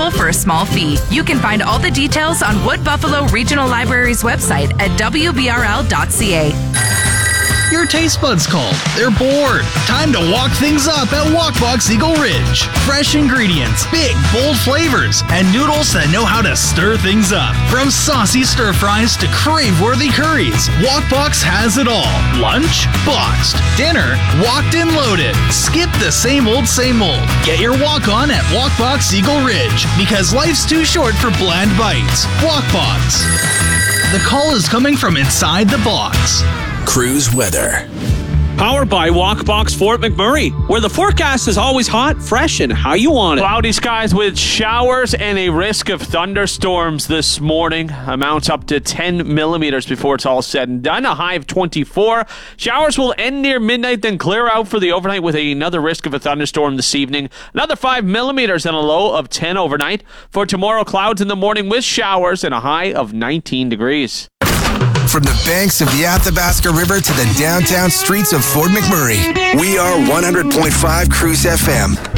available for a small fee. You can find all the details on Wood Buffalo Regional Library's website at wbrl.ca. Your taste buds called. They're bored. Time to walk things up at Walkbox Eagle Ridge. Fresh ingredients, big, bold flavors, and noodles that know how to stir things up. From saucy stir fries to crave-worthy curries, Walkbox has it all. Lunch? Boxed. Dinner? Walked and loaded. Skip the same old, same old. Get your walk on at Walkbox Eagle Ridge, because life's too short for bland bites. Walkbox. The call is coming from inside the box. Cruise weather. Powered by Walkbox Fort McMurray, where the forecast is always hot, fresh, and how you want it. Cloudy skies with showers and a risk of thunderstorms this morning. Amounts up to 10 millimeters before it's all said and done. A high of 24. Showers will end near midnight, then clear out for the overnight with another risk of a thunderstorm this evening. Another 5 millimeters and a low of 10 overnight. For tomorrow, clouds in the morning with showers and a high of 19 degrees. From the banks of the Athabasca River to the downtown streets of Fort McMurray, we are 100.5 Cruise FM.